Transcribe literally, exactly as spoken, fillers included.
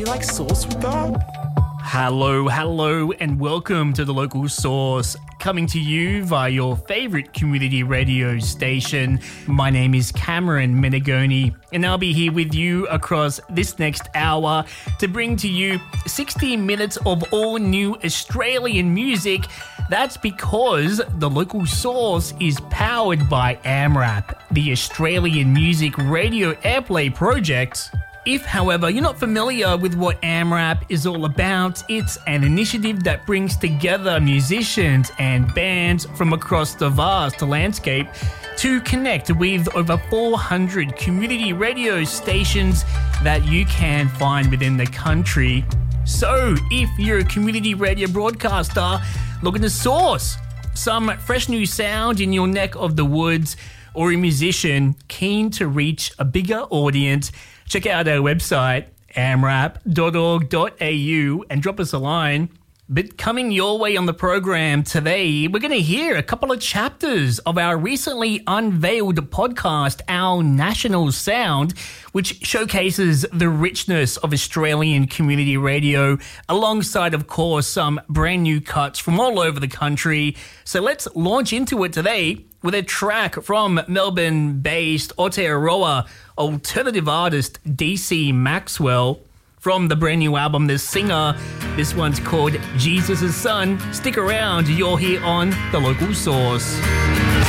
Do you like sauce with that? Hello, hello, and welcome to The Local Source, coming to you via your favourite community radio station. My name is Cameron Menegoni, and I'll be here with you across this next hour to bring to you sixty minutes of all new Australian music. That's because The Local Source is powered by AMRAP, the Australian Music Radio Airplay project. If, however, you're not familiar with what AMRAP is all about, it's an initiative that brings together musicians and bands from across the vast landscape to connect with over four hundred community radio stations that you can find within the country. So, if you're a community radio broadcaster looking to source some fresh new sound in your neck of the woods, or a musician keen to reach a bigger audience, check out our website, amrap dot org dot a u, and drop us a line. But coming your way on the program today, we're going to hear a couple of chapters of our recently unveiled podcast, Our National Sound, which showcases the richness of Australian community radio, alongside, of course, some brand new cuts from all over the country. So let's launch into it today with a track from Melbourne-based Aotearoa alternative artist D C Maxwell. From the brand new album, The Singer, this one's called Jesus' Son. Stick around, you're here on The Local Source.